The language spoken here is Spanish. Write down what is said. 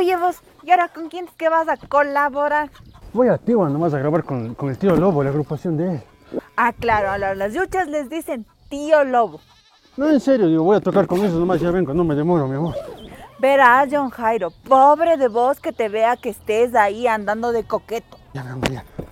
Oye vos, ¿y ahora con quién es que vas a colaborar? Voy a Tigua nomás a grabar con el tío Lobo, la agrupación de él. Ah, claro, a las yuchas les dicen tío Lobo. No, en serio, digo, voy a tocar con eso nomás, ya vengo, no me demoro, mi amor. Verás, John Jairo, pobre de vos que te vea que estés ahí andando de coqueto. Ya, mi amor, ya.